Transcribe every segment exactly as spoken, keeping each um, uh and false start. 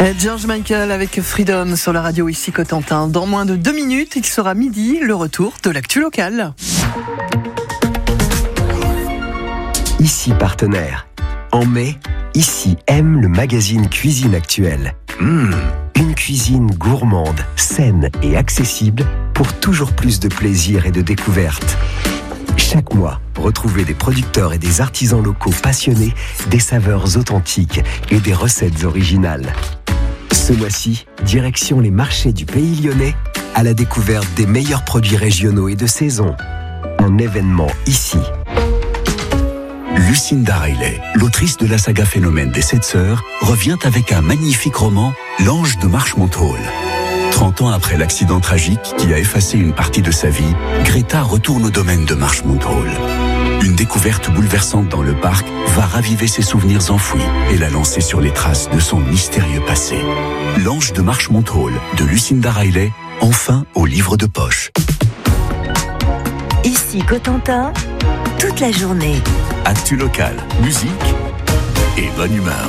George Michael avec Freedom sur la radio ici Cotentin. Dans moins de deux minutes, il sera midi, le retour de l'actu locale. Ici partenaire. En mai, Ici aime le magazine Cuisine Actuelle. Mmh, une cuisine gourmande, saine et accessible pour toujours plus de plaisir et de découverte. Chaque mois, retrouvez des producteurs et des artisans locaux passionnés, des saveurs authentiques et des recettes originales. Ce mois-ci, direction les marchés du Pays Lyonnais à la découverte des meilleurs produits régionaux et de saison. Un événement ici. Lucinda Riley, l'autrice de la saga Phénomène des Sept Sœurs, revient avec un magnifique roman, L'Ange de Marchmont Hall. trente ans après l'accident tragique qui a effacé une partie de sa vie, Greta retourne au domaine de Marchmont Hall. Une découverte bouleversante dans le parc va raviver ses souvenirs enfouis et la lancer sur les traces de son mystérieux passé. L'Ange de Marchmont Hall de Lucinda Riley, enfin au livre de poche. Ici Cotentin, toute la journée. Actu local, musique et bonne humeur.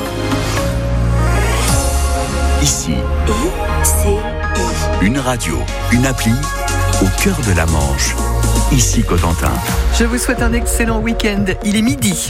Ici, I C I. Une radio, une appli au cœur de la Manche. Ici Cotentin. Je vous souhaite un excellent week-end. Il est midi.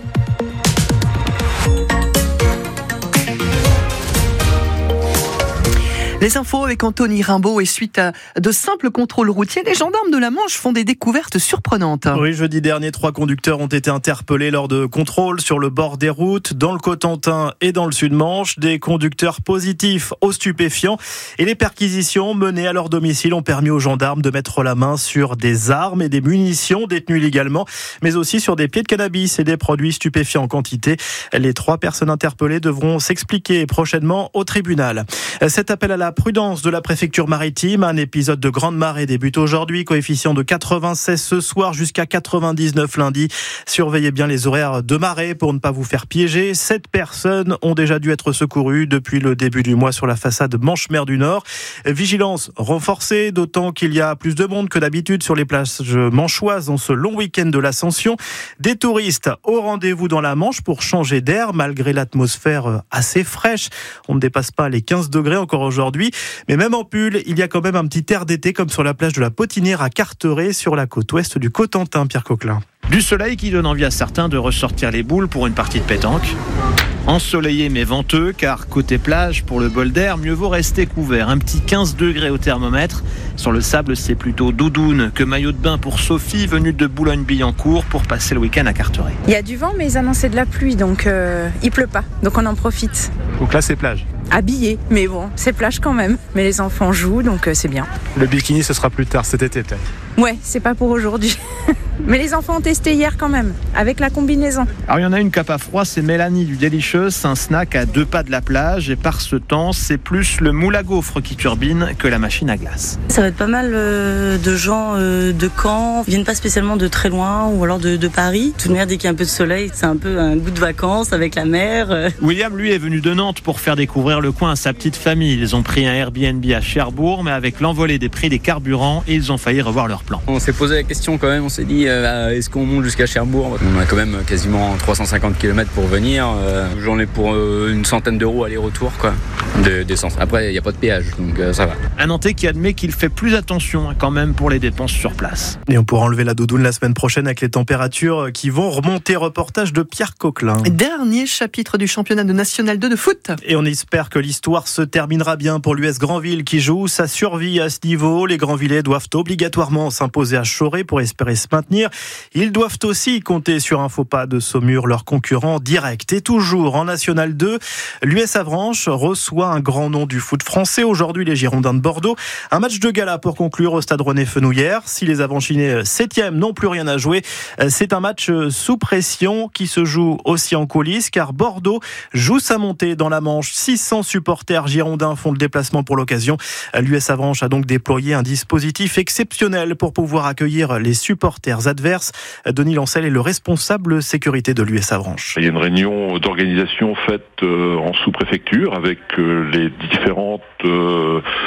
Les infos avec Anthony Rimbaud, et suite à de simples contrôles routiers, les gendarmes de la Manche font des découvertes surprenantes. Oui, jeudi dernier, trois conducteurs ont été interpellés lors de contrôles sur le bord des routes, dans le Cotentin et dans le Sud-Manche. Des conducteurs positifs aux stupéfiants, et les perquisitions menées à leur domicile ont permis aux gendarmes de mettre la main sur des armes et des munitions détenues illégalement, mais aussi sur des pieds de cannabis et des produits stupéfiants en quantité. Les trois personnes interpellées devront s'expliquer prochainement au tribunal. Cet appel à la prudence de la préfecture maritime, un épisode de grande marée débute aujourd'hui, coefficient de quatre-vingt-seize ce soir jusqu'à quatre-vingt-dix-neuf lundi. Surveillez bien les horaires de marée pour ne pas vous faire piéger. Sept personnes ont déjà dû être secourues depuis le début du mois sur la façade Manche-Mer du Nord. Vigilance renforcée, d'autant qu'il y a plus de monde que d'habitude sur les plages manchoises en ce long week-end de l'Ascension. Des touristes au rendez-vous dans la Manche pour changer d'air malgré l'atmosphère assez fraîche. On ne dépasse pas les quinze degrés encore aujourd'hui. Mais même en pull, il y a quand même un petit air d'été comme sur la plage de la Potinière à Carteret sur la côte ouest du Cotentin, Pierre Coquelin. Du soleil qui donne envie à certains de ressortir les boules pour une partie de pétanque. Ensoleillé mais venteux, car côté plage, pour le bol d'air, mieux vaut rester couvert. Un petit quinze degrés au thermomètre. Sur le sable, c'est plutôt doudoune que maillot de bain pour Sophie, venue de Boulogne-Billancourt pour passer le week-end à Carteret. Il y a du vent, mais ils annonçaient de la pluie, donc euh, il pleut pas. Donc on en profite. Donc là, c'est plage. Habillé, mais bon, c'est plage quand même. Mais les enfants jouent, donc euh, c'est bien. Le bikini, ce sera plus tard cet été peut-être. Ouais, c'est pas pour aujourd'hui. Mais les enfants ont testé hier quand même, avec la combinaison. Alors il y en a une cap à froid, c'est Mélanie du Delicious, un snack à deux pas de la plage. Et par ce temps, c'est plus le moule à gaufres qui turbine que la machine à glace. Ça va être pas mal euh, de gens euh, de Caen, ils viennent pas spécialement de très loin ou alors de, de Paris. Tout de même, dès qu'il y a un peu de soleil, c'est un peu un goût de vacances avec la mer. Euh. William, lui, est venu de Nantes pour faire découvrir le coin à sa petite famille. Ils ont pris un Airbnb à Cherbourg, mais avec l'envolée des prix des carburants, ils ont failli revoir leur plan. On s'est posé la question quand même, on s'est dit euh, est-ce qu'on monte jusqu'à Cherbourg? On a quand même quasiment trois cent cinquante kilomètres pour venir, euh, j'en ai pour euh, une centaine d'euros aller-retour quoi, de, d'essence. Après il n'y a pas de péage, donc euh, ça va. Un Nantais qui admet qu'il fait plus attention hein, quand même pour les dépenses sur place. Et on pourra enlever la doudoune la semaine prochaine avec les températures qui vont remonter. Reportage de Pierre Coquelin. Dernier chapitre du championnat de National deux de foot. Et on espère que l'histoire se terminera bien pour l'U S Granville qui joue sa survie à ce niveau. Les Granvillais doivent obligatoirement s'imposer à Choré pour espérer se maintenir. Ils doivent aussi compter sur un faux pas de Saumur, leur concurrent direct. Et toujours en National deux, l'U S Avranches reçoit un grand nom du foot français. Aujourd'hui, les Girondins de Bordeaux. Un match de gala pour conclure au stade René-Fenouillère. Si les Avranchinais septième n'ont plus rien à jouer, c'est un match sous pression qui se joue aussi en coulisses car Bordeaux joue sa montée dans la Manche. six cents supporters girondins font le déplacement pour l'occasion. L'U S Avranches a donc déployé un dispositif exceptionnel pour pouvoir accueillir les supporters adverses. Denis Lancel est le responsable sécurité de l'U S Avranches. Il y a une réunion d'organisation faite en sous-préfecture avec les différentes euh,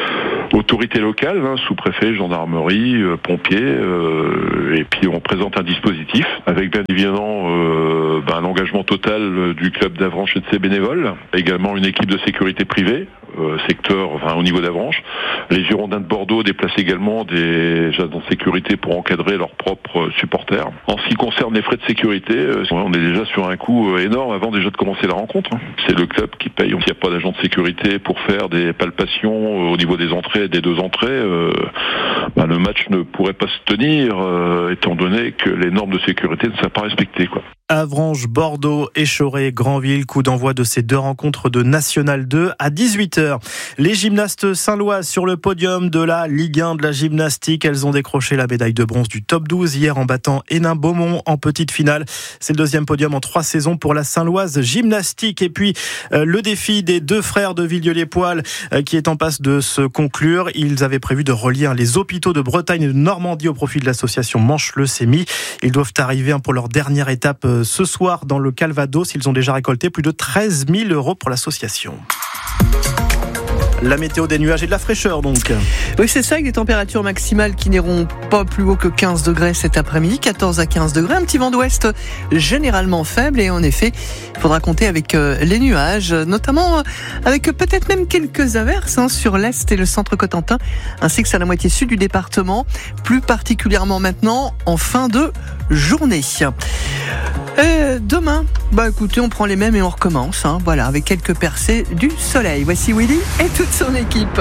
autorités locales, hein, sous-préfet, gendarmerie, euh, pompiers, euh, et puis on présente un dispositif avec bien évidemment euh, ben, un engagement total du club d'Avranches et de ses bénévoles, également une équipe de sécurité privée, euh, secteur, enfin au niveau d'Avranches. Les Girondins de Bordeaux déplacent également des agents de sécurité pour encadrer leurs propres supporters. En ce qui concerne les frais de sécurité, euh, on est déjà sur un coût énorme avant déjà de commencer la rencontre. Hein. C'est le club qui paye. Il n'y a pas d'agent de sécurité pour faire des palpations au niveau des entrées, des deux entrées. Euh, ben, le match ne pourrait pas se tenir euh, étant donné que les normes de sécurité ne sont pas respectées, quoi. Avranches, Bordeaux, Échoré, Granville, coup d'envoi de ces deux rencontres de National deux à dix-huit heures. Les gymnastes saint-loises sur le podium de la Ligue un de la gymnastique. Elles ont décroché la médaille de bronze du top douze hier en battant Hénin-Beaumont en petite finale. C'est le deuxième podium en trois saisons pour la Saint-Loise gymnastique. Et puis euh, le défi des deux frères de Villedieu-les-Poêles euh, qui est en passe de se conclure. Ils avaient prévu de relier hein, les hôpitaux de Bretagne et de Normandie au profit de l'association Manche-Leucémie. Ils doivent arriver hein, pour leur dernière étape euh, ce soir dans le Calvados. Ils ont déjà récolté plus de treize mille euros pour l'association. La météo des nuages et de la fraîcheur donc. Oui, c'est ça, avec des températures maximales qui n'iront pas plus haut que quinze degrés cet après-midi, quatorze à quinze degrés, un petit vent d'ouest généralement faible et en effet, il faudra compter avec les nuages, notamment avec peut-être même quelques averses hein, sur l'est et le centre Cotentin, ainsi que sur la moitié sud du département, plus particulièrement maintenant en fin de journée. Et demain, bah écoutez, on prend les mêmes et on recommence, hein, voilà, avec quelques percées du soleil. Voici Willy et toute son équipe.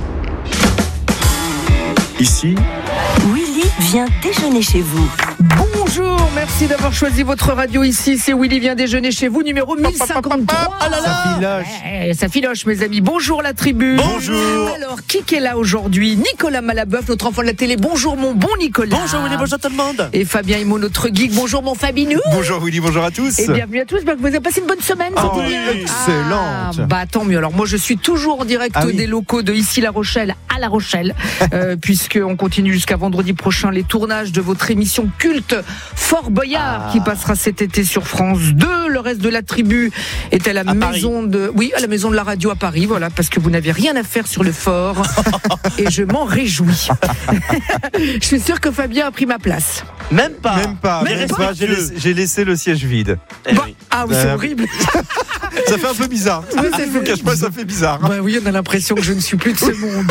Ici, Willy vient déjeuner chez vous. Bonjour, merci d'avoir choisi votre radio ici. C'est Willy vient déjeuner chez vous, numéro mille cinquante-trois. Ah là là, ça filoche. Ouais, ça filoche, mes amis. Bonjour la tribu. Bonjour. Alors, qui est là aujourd'hui? Nicolas Malabeuf, notre enfant de la télé. Bonjour mon bon Nicolas. Bonjour Willy, bonjour tout le monde. Et Fabien Immo, notre geek. Bonjour mon Fabinou. Bonjour Willy, bonjour à tous. Et bienvenue à tous. Bah, vous avez passé une bonne semaine, oh, c'est bien. Excellente. Ah, bah tant mieux. Alors moi, je suis toujours en direct ah, oui. des locaux de ici La Rochelle à La Rochelle, euh, puisqu'on continue jusqu'à vendredi prochain les tournages de votre émission culte Fort Boyard ah. qui passera cet été sur France deux. Le reste de la tribu est à la à maison Paris. de, oui, à la maison de la radio à Paris, voilà, parce que vous n'avez rien à faire sur le fort et je m'en réjouis. Je suis sûr que Fabien a pris ma place. Même pas. Même pas. Même Même pas. pas. J'ai, laissé, j'ai laissé le siège vide. Eh bah, oui. Ah oui, c'est euh... horrible. Ça fait un peu bizarre. Oui, je ne vous cache pas, ça fait bizarre. Bah oui, on a l'impression que je ne suis plus de ce monde.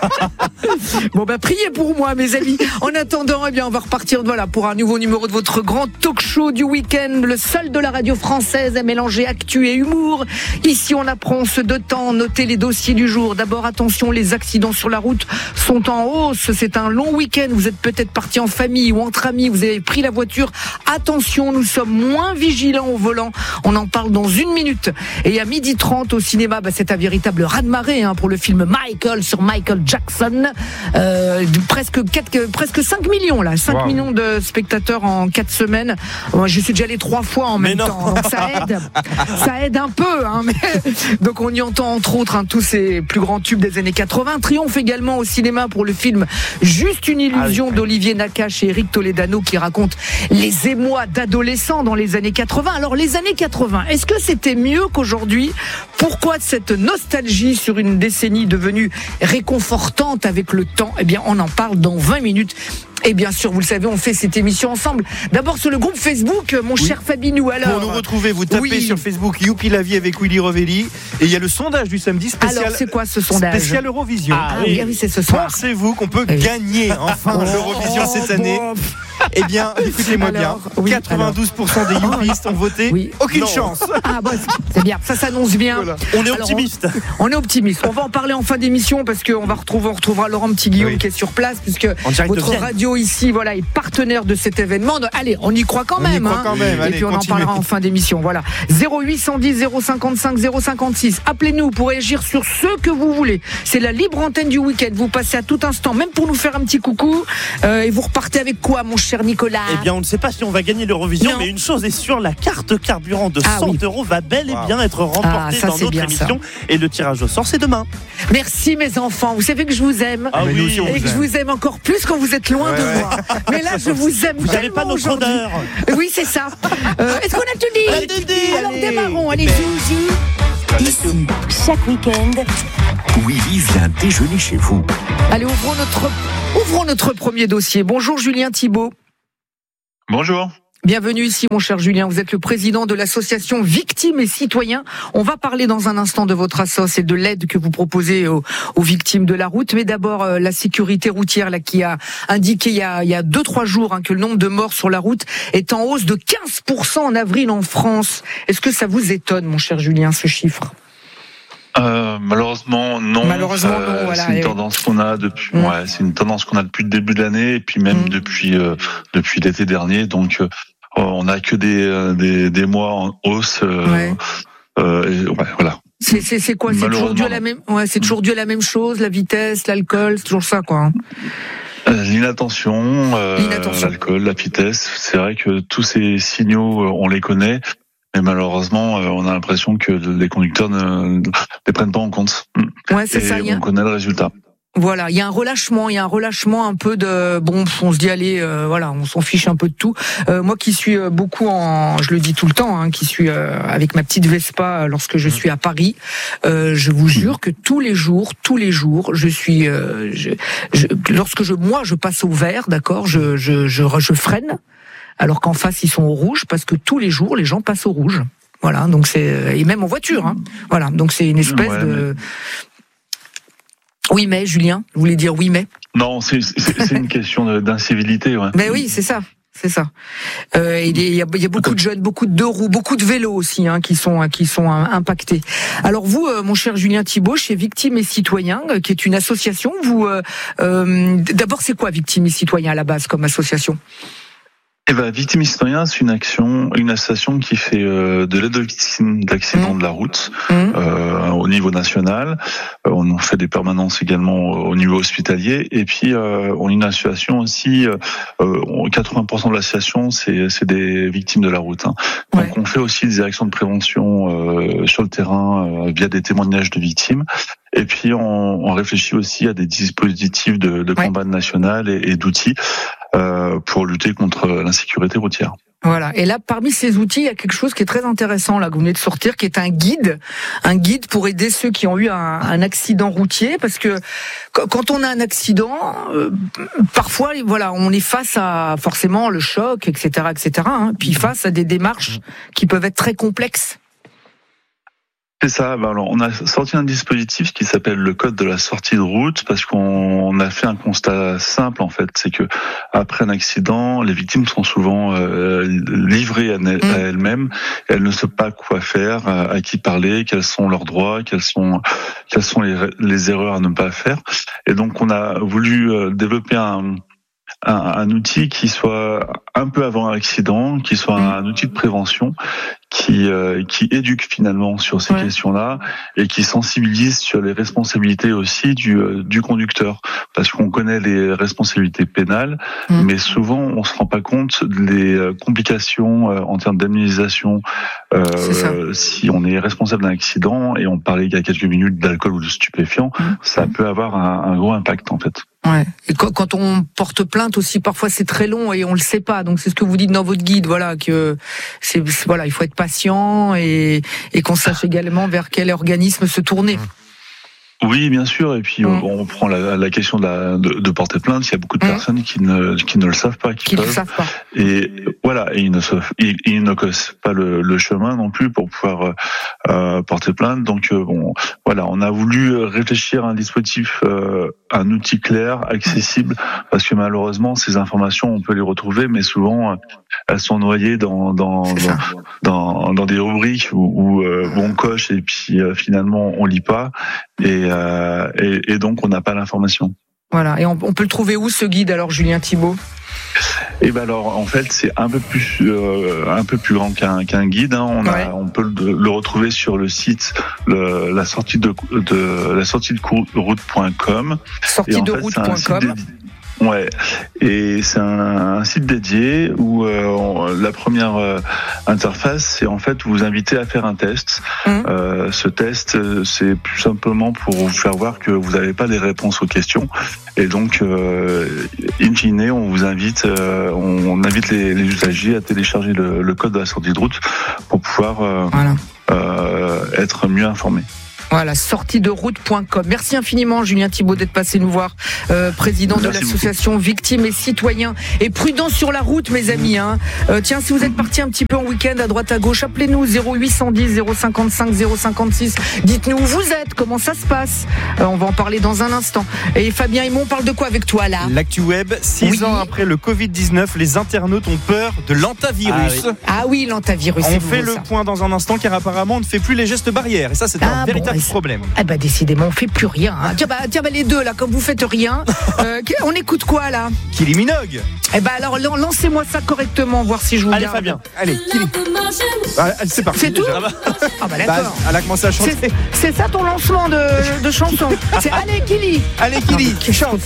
Bon bah priez pour moi, mes amis. En attendant, eh bien, on va repartir voilà pour un nouveau numéro de votre grand talk show du week-end, le seul de la radio française à mélanger actu et humour. Ici, on apprend, on se détend, noter les dossiers du jour. D'abord, attention, les accidents sur la route sont en hausse. C'est un long week-end. Vous êtes peut-être parti en famille ou entre amis. Vous avez pris la voiture. Attention, nous sommes moins vigilants au volant. On en parle dans une minute. Et à midi trente au cinéma, bah, c'est un véritable raz-de-marée hein, pour le film Michael sur Michael Jackson. Euh, presque quatre, presque cinq millions là, cinq wow. millions de spectateurs en quatre semaines. Moi, je suis déjà allé trois fois en même temps, donc ça aide, ça aide un peu. Hein, mais... Donc on y entend entre autres hein, tous ces plus grands tubes des années quatre-vingts. Triomphe également au cinéma pour le film Juste une illusion ah oui. d'Olivier Nakache et Eric Toledano qui raconte les émois d'adolescents dans les années quatre-vingts. Alors les années quatre-vingts, est-ce que c'était mieux qu'aujourd'hui? Pourquoi cette nostalgie sur une décennie devenue réconfortante avec le temps? Eh bien, on en parle dans vingt minutes. Et bien sûr, vous le savez, on fait cette émission ensemble. D'abord sur le groupe Facebook, mon oui. cher Fabinou. Alors, pour nous retrouver, vous tapez oui. sur Facebook Youpi la vie avec Willy Revelli. Et il y a le sondage du samedi spécial. Alors, c'est quoi ce sondage? Spécial Eurovision. Ah, ah oui, oui, c'est ce soir. Pensez-vous qu'on peut oui. gagner enfin oh, l'Eurovision oh, cette année? Bon. Eh bien, écoutez-moi alors, bien. Oui, quatre-vingt-douze pour cent alors. des youpistes ont voté. Oui. Aucune non. chance. Ah bon, c'est bien. Ça s'annonce bien. Voilà. On est optimiste. Alors, on, on est optimiste. On va en parler en fin d'émission parce qu'on va retrouver, on retrouvera Laurent Petit-Guillaume oui. qui est sur place puisque votre radio ici, voilà, est partenaire de cet événement. Allez, on y croit quand on même. Y croit hein. quand même. Et Allez, puis on continuez. en parlera en fin d'émission. Voilà. zéro huit cent dix zéro cinquante-cinq zéro cinquante-six. Appelez-nous pour réagir sur ce que vous voulez. C'est la libre antenne du week-end. Vous passez à tout instant, même pour nous faire un petit coucou. Euh, et vous repartez avec quoi, mon cher Nicolas? Eh bien, on ne sait pas si on va gagner l'Eurovision, non. mais une chose est sûre, la carte carburant de ah, cent oui. euros va bel et wow. bien être remportée ah, ça, dans notre bien, émission. Ça. Et le tirage au sort, c'est demain. Merci mes enfants. Vous savez que je vous aime. Ah, oui. Et que aime. je vous aime encore plus quand vous êtes loin ouais, de ouais. moi. Mais là, je vous aime. Vous n'avez pas notre odeur. Oui, c'est ça. Euh, est-ce qu'on a tout dit? Allez, dit Alors allez. démarrons. Allez, Zouzou. Ici, chaque week-end, Willy vient déjeuner chez vous. Allez, ouvrons notre, ouvrons notre premier dossier. Bonjour Julien Thibault. Bonjour. Bienvenue ici, mon cher Julien. Vous êtes le président de l'association Victimes et Citoyens. On va parler dans un instant de votre assoce et de l'aide que vous proposez aux, aux victimes de la route. Mais d'abord, euh, la sécurité routière, là, qui a indiqué il y a, il y a deux, trois jours hein, que le nombre de morts sur la route est en hausse de quinze pour cent en avril en France. Est-ce que ça vous étonne, mon cher Julien, ce chiffre ? Euh, malheureusement non. Malheureusement euh, non. Voilà. C'est une tendance qu'on a depuis. Mmh. Ouais, c'est une tendance qu'on a depuis le début de l'année et puis même mmh. depuis euh, depuis l'été dernier. Donc euh, on n'a que des, des des mois en hausse. Euh, ouais. Euh, et, ouais, voilà. C'est c'est c'est quoi ? C'est toujours dû à la même. Ouais, c'est toujours dû à la même chose. La vitesse, l'alcool, c'est toujours ça, quoi. Hein. Euh, l'inattention, euh, L'inattention, l'alcool, la vitesse. C'est vrai que tous ces signaux, on les connaît. Mais malheureusement, on a l'impression que les conducteurs ne les prennent pas en compte. Ouais, c'est et ça. On connaît le résultat. Voilà, il y a un relâchement, il y a un relâchement un peu de bon, on se dit allez, euh, voilà, on s'en fiche un peu de tout. Euh, moi qui suis beaucoup en, je le dis tout le temps, hein, qui suis euh, avec ma petite Vespa lorsque je suis à Paris, euh, je vous jure que tous les jours, tous les jours, je suis, euh, je, je, lorsque je, moi, je passe au vert, d'accord, je, je, je, je freine. Alors qu'en face ils sont au rouge parce que tous les jours les gens passent au rouge. Voilà, donc c'est et même en voiture. Hein. Voilà, donc c'est une espèce ouais, de. Mais... Oui mais Julien, vous voulez dire oui mais. Non, c'est c'est, c'est une question d'incivilité. Ouais. Mais oui, c'est ça. C'est ça. Euh, il y a, il y a beaucoup de jeunes, beaucoup de deux roues, beaucoup de vélos aussi hein, qui sont qui sont impactés. Alors vous, euh, mon cher Julien Thibault, chez Victimes et Citoyens, euh, qui est une association, vous euh, euh, d'abord c'est quoi Victimes et Citoyens à la base comme association ? Eh ben, Victimes et Citoyens, c'est une action, une association qui fait euh, de l'aide aux victimes d'accidents mmh. de la route mmh. euh, au niveau national. Euh, on fait des permanences également au niveau hospitalier. Et puis, euh, on a une association aussi. Euh, quatre-vingts pour cent de l'association, c'est, c'est des victimes de la route. Hein. Donc, ouais. on fait aussi des actions de prévention euh, sur le terrain euh, via des témoignages de victimes. Et puis, on, on réfléchit aussi à des dispositifs de, de ouais. campagne nationale et, et d'outils euh, pour lutter contre l'insécurité routière. Voilà. Et là, parmi ces outils, il y a quelque chose qui est très intéressant là que vous venez de sortir, qui est un guide, un guide pour aider ceux qui ont eu un, un accident routier, parce que quand on a un accident, euh, parfois, voilà, on est face à forcément le choc, et cetera, et cetera. Hein, puis face à des démarches qui peuvent être très complexes. C'est ça. Alors, on a sorti un dispositif qui s'appelle le code de la sortie de route parce qu'on a fait un constat simple en fait, c'est que après un accident, les victimes sont souvent euh, livrées à, à elles-mêmes. Elles ne savent pas quoi faire, à qui parler, quels sont leurs droits, quelles sont quelles sont les, les erreurs à ne pas faire. Et donc, on a voulu développer un Un, un outil qui soit un peu avant un accident, qui soit un, un outil de prévention, qui euh, qui éduque finalement sur ces ouais. questions-là et qui sensibilise sur les responsabilités aussi du euh, du conducteur, parce qu'on connaît les responsabilités pénales, mmh. mais souvent on se rend pas compte des complications euh, en termes d'indemnisation euh, si on est responsable d'un accident. Et on parlait il y a quelques minutes d'alcool ou de stupéfiants, mmh. ça peut avoir un, un gros impact en fait. Ouais. Et quand on porte plainte aussi, parfois c'est très long et on le sait pas. Donc c'est ce que vous dites dans votre guide, voilà, que c'est voilà, il faut être patient et, et qu'on sache également vers quel organisme se tourner. Oui, bien sûr. Et puis mmh. on prend la, la question de, la, de, de porter plainte. Il y a beaucoup de mmh. personnes qui ne qui ne le savent pas, qui, qui peuvent. le savent pas. Et voilà, et ils ne savent, ils, ils ne connaissent pas le, le chemin non plus pour pouvoir euh, porter plainte. Donc euh, bon, voilà, on a voulu réfléchir à un dispositif, euh, un outil clair, accessible, parce que malheureusement ces informations on peut les retrouver, mais souvent elles sont noyées dans dans dans, dans, dans des rubriques où, où, euh, où on coche et puis euh, finalement on lit pas. Et Euh, et, et donc on n'a pas l'information. Voilà. Et on, on peut le trouver où ce guide alors, Julien Thibault ? Et ben alors en fait c'est un peu plus euh, un peu plus grand qu'un qu'un guide. Hein. On ouais. a on peut le, le retrouver sur le site le, la sortie de de la sortie de route point com. sortie de route point com. Ouais, et c'est un, un site dédié où euh, on, la première euh, interface, c'est en fait vous inviter à faire un test. Mmh. Euh, ce test, c'est plus simplement pour vous faire voir que vous n'avez pas les réponses aux questions. Et donc, euh, in fine, on vous invite, euh, on, on invite les, les usagers à télécharger le, le code de la sortie de route pour pouvoir euh, voilà. euh, être mieux informés. Voilà, sortie de route point com. Merci infiniment Julien Thibault d'être passé nous voir, euh, président Merci de l'association beaucoup. Victimes et Citoyens. Et prudence sur la route, mes amis. Hein. Euh, tiens, si vous êtes partis un petit peu en week-end à droite à gauche, appelez-nous zéro huit cent dix zéro cinquante-cinq zéro cinquante-six. Dites-nous où vous êtes, comment ça se passe. Euh, on va en parler dans un instant. Et Fabien Himon, on parle de quoi avec toi là? L'actu web, six oui. ans après le covid dix-neuf, les internautes ont peur de l'antavirus. Ah oui, ah oui l'antavirus. On fait le ça. point dans un instant car apparemment on ne fait plus les gestes barrières. Et ça, c'est ah, un véritable bon, problème. Ah bah décidément, on fait plus rien. Hein. Tiens, bah, tiens bah les deux là, comme vous faites rien, euh, on écoute quoi là? Kylie Minogue. Eh bah alors lancez-moi ça correctement, voir si je vous Allez garde. Fabien, allez Kylie. Ah, c'est parti. C'est tout. Ah bah, ah bah d'accord. Bah, elle a commencé à chanter. C'est, c'est ça ton lancement de, de chanson. C'est allez Kylie. Allez Kylie, qui chante.